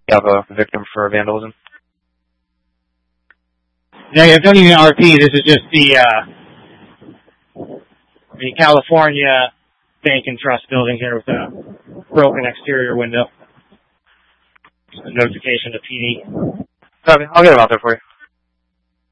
You have a victim for vandalism? Negative, don't need an RP. This is just the California Bank and Trust building here with a broken exterior window. A notification to PD. Copy. I'll get him out there for you.